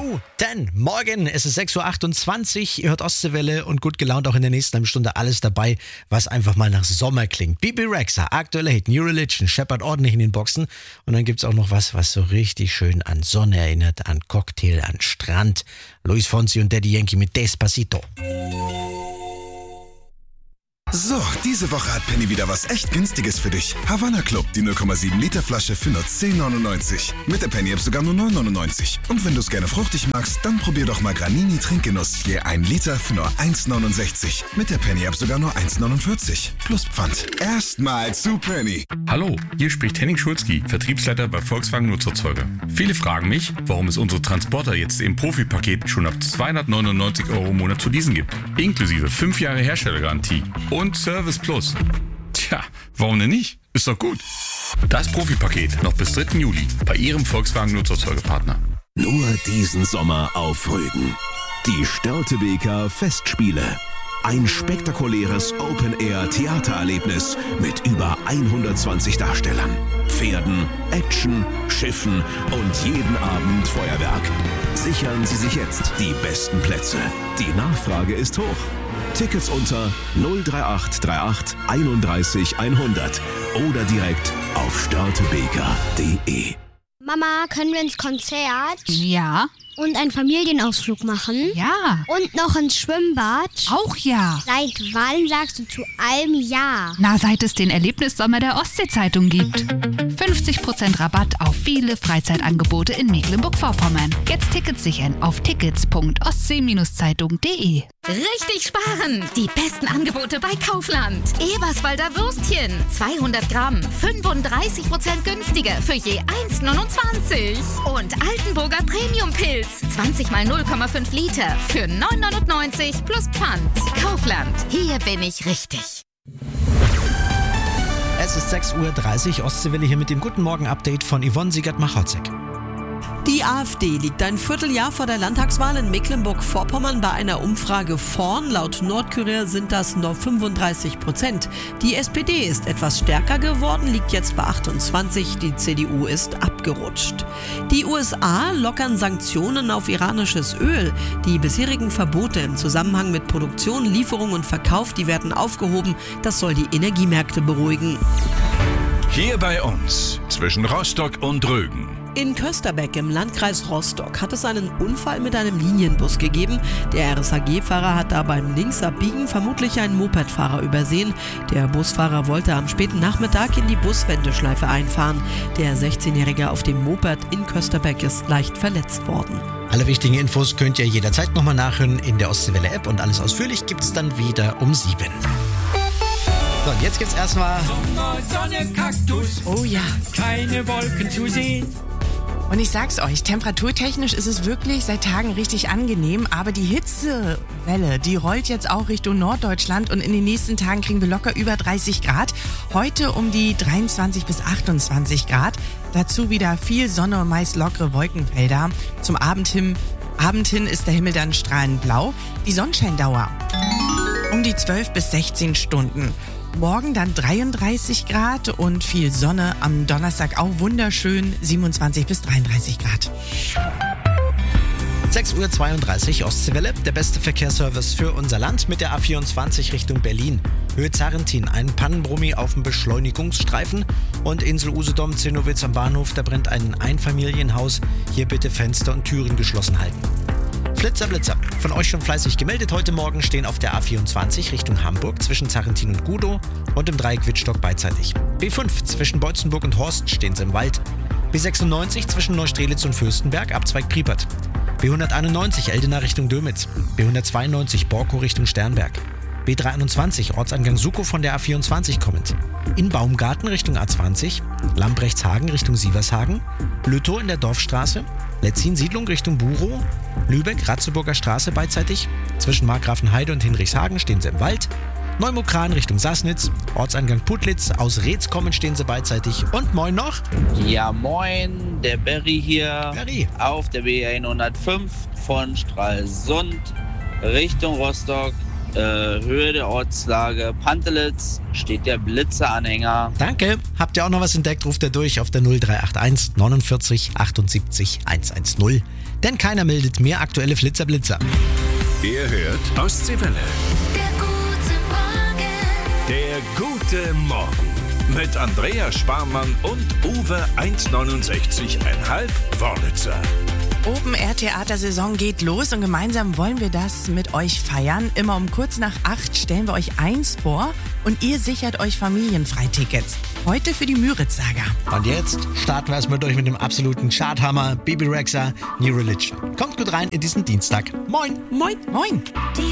Denn morgen ist es 6.28 Uhr, ihr hört Ostseewelle und gut gelaunt auch in der nächsten halben Stunde alles dabei, was einfach mal nach Sommer klingt. Bibi Rexha, aktueller Hit, New Religion, scheppert ordentlich in den Boxen und dann gibt's auch noch was so richtig schön an Sonne erinnert, an Cocktail, an Strand. Luis Fonsi und Daddy Yankee mit Despacito. So, diese Woche hat Penny wieder was echt Günstiges für dich. Havana Club, die 0,7 Liter Flasche für nur 10,99. Mit der Penny App sogar nur 9,99. Und wenn du es gerne fruchtig magst, dann probier doch mal Granini Trinkgenuss. Je 1 Liter für nur 1,69. Mit der Penny App sogar nur 1,49. Plus Pfand. Erstmal zu Penny. Hallo, hier spricht Henning Schulzki, Vertriebsleiter bei Volkswagen Nutzerzeuger. Viele fragen mich, warum es unsere Transporter jetzt im Profipaket schon ab 299 € im Monat zu leasen gibt. Inklusive 5 Jahre Herstellergarantie. Und Service Plus. Tja, warum denn nicht? Ist doch gut. Das Profipaket noch bis 3. Juli bei Ihrem Volkswagen Nutzerzeugerpartner. Nur diesen Sommer auf Rügen. Die Störtebeker Festspiele. Ein spektakuläres Open-Air-Theatererlebnis mit über 120 Darstellern, Pferden, Action, Schiffen und jeden Abend Feuerwerk. Sichern Sie sich jetzt die besten Plätze. Die Nachfrage ist hoch. Tickets unter 03838 31 100 oder direkt auf störtebeker.de. Mama, können wir ins Konzert? Ja. Und einen Familienausflug machen? Ja. Und noch ins Schwimmbad? Auch ja. Seit wann sagst du zu allem ja? Na, seit es den Erlebnissommer der Ostsee-Zeitung gibt. 50% Rabatt auf viele Freizeitangebote in Mecklenburg-Vorpommern. Jetzt Tickets sichern auf tickets.ostsee-zeitung.de. Richtig sparen! Die besten Angebote bei Kaufland. Eberswalder Würstchen, 200 Gramm, 35% günstiger für je 1,29. Und Altenburger Premium-Pilz, 20 mal 0,5 Liter für 9,99 plus Pfand. Kaufland, hier bin ich richtig. Es ist 6.30 Uhr, Ostseewelle hier mit dem Guten Morgen-Update von Yvonne Siegert-Machotzek. Die AfD liegt ein Vierteljahr vor der Landtagswahl in Mecklenburg-Vorpommern bei einer Umfrage vorn. Laut Nordkurier sind das nur 35%. Die SPD ist etwas stärker geworden, liegt jetzt bei 28%. Die CDU ist abgerutscht. Die USA lockern Sanktionen auf iranisches Öl. Die bisherigen Verbote im Zusammenhang mit Produktion, Lieferung und Verkauf, die werden aufgehoben. Das soll die Energiemärkte beruhigen. Hier bei uns, zwischen Rostock und Rügen. In Kösterbeck im Landkreis Rostock hat es einen Unfall mit einem Linienbus gegeben. Der RSHG-Fahrer hat da beim Linksabbiegen vermutlich einen Mopedfahrer übersehen. Der Busfahrer wollte am späten Nachmittag in die Buswendeschleife einfahren. Der 16-Jährige auf dem Moped in Kösterbeck ist leicht verletzt worden. Alle wichtigen Infos könnt ihr jederzeit nochmal nachhören in der Ostseewelle-App und alles ausführlich gibt's dann wieder um 7. So, und jetzt gibt's erstmal... Sommer, Sonne, Kaktus. Oh ja. Keine Wolken zu sehen. Und ich sag's euch, temperaturtechnisch ist es wirklich seit Tagen richtig angenehm, aber die Hitzewelle, die rollt jetzt auch Richtung Norddeutschland und in den nächsten Tagen kriegen wir locker über 30 Grad. Heute um die 23 bis 28 Grad. Dazu wieder viel Sonne und meist lockere Wolkenfelder. Zum Abend hin ist der Himmel dann strahlend blau. Die Sonnenscheindauer um die 12 bis 16 Stunden. Morgen dann 33 Grad und viel Sonne. Am Donnerstag auch wunderschön 27 bis 33 Grad. 6.32 Uhr, Ostseewelle, der beste Verkehrsservice für unser Land mit der A24 Richtung Berlin. Höhe Zarentin, ein Pannenbrummi auf dem Beschleunigungsstreifen und Insel Usedom, Zinnowitz am Bahnhof, da brennt ein Einfamilienhaus. Hier bitte Fenster und Türen geschlossen halten. Flitzer, Blitzer. Von euch schon fleißig gemeldet. Heute Morgen stehen auf der A24 Richtung Hamburg zwischen Zarentin und Gudow und im Dreieck Wittstock beidseitig. B5 zwischen Beutzenburg und Horst stehen sie im Wald. B96 zwischen Neustrelitz und Fürstenberg, Abzweig Priepert. B191 Eldena Richtung Dömitz. B192 Borkow Richtung Sternberg. B321 Ortsangang Sukow von der A24 kommend. In Baumgarten Richtung A20, Lambrechtshagen Richtung Sievershagen, Lüttow in der Dorfstraße, Letzin Siedlung Richtung Burow, Lübeck Ratzeburger Straße beidseitig, zwischen Markgrafenheide und Hinrichshagen stehen sie im Wald, Neumokran Richtung Sassnitz, Ortseingang Putlitz, aus Reetz kommen stehen sie beidseitig und moin noch. Ja moin, der Berry hier. Berry. Auf der B105 von Stralsund Richtung Rostock. Höhe der Ortslage Pantelitz steht der Blitzeranhänger. Danke. Habt ihr auch noch was entdeckt, ruft er durch auf der 0381 49 78 110. denn keiner meldet mehr aktuelle Flitzer-Blitzer. Ihr hört Ostseewelle. Der gute Morgen. Mit Andrea Sparmann und Uwe 1,69,5 Wörlitzer. Open Air Theatersaison geht los und gemeinsam wollen wir das mit euch feiern. Immer um kurz nach 8 stellen wir euch eins vor und ihr sichert euch Familienfreitickets. Heute für die Müritz-Saga. Und jetzt starten wir erstmal durch mit dem absoluten Charthammer Baby Rexha, New Religion. Kommt gut rein in diesen Dienstag. Moin! Moin! Moin!